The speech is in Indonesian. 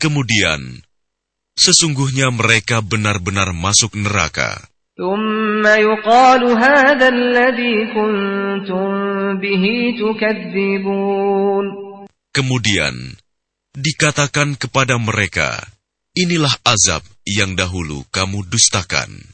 Kemudian, sesungguhnya mereka benar-benar masuk neraka. ثم يقال هذا الذي كنتم به تكذبون. Kemudian, dikatakan kepada mereka, inilah azab yang dahulu kamu dustakan.